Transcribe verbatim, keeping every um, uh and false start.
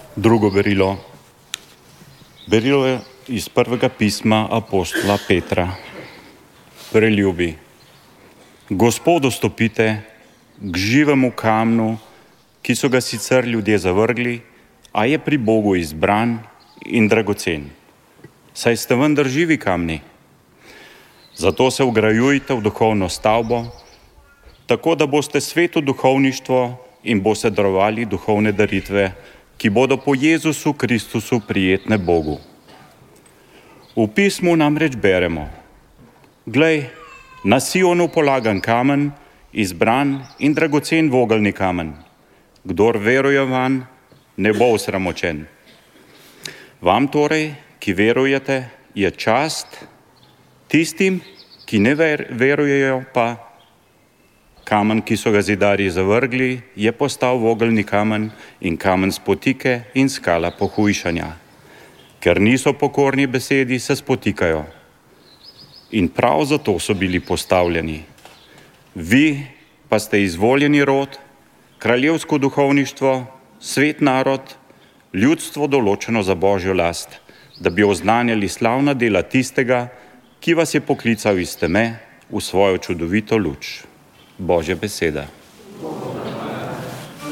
Drugo berilo. Berilo je iz prvega pisma apostola Petra. Preljubi. Gospodu stopite k živemu kamnu, ki so ga sicer ljudje zavrgli, a je pri Bogu izbran in dragocen. Saj ste vendar živi kamni. Zato se vgrajujte v duhovno stavbo, tako da boste sveto duhovništvo in boste darovali duhovne daritve, ki bodo po Jezusu Kristusu prijetne Bogu. V pismu namreč beremo: Glej, na Sionu polagan kamen, izbran in dragocen vogelni kamen. Kdor veruje vanj, ne bo osramočen. Vam torej, ki verujete, je čast, tistim, ki ne ver, verujejo pa, kamen, ki so ga zidarji zavrgli, je postal vogelni kamen in kamen spotike in skala pohujšanja. Ker niso pokorni besedi, se spotikajo. In prav zato so bili postavljeni. Vi pa ste izvoljeni rod, kraljevsko duhovništvo, svet narod, ljudstvo določeno za Božjo last, da bi oznanjali slavna dela tistega, ki vas je poklical iz teme v svojo čudovito luč. Božja beseda.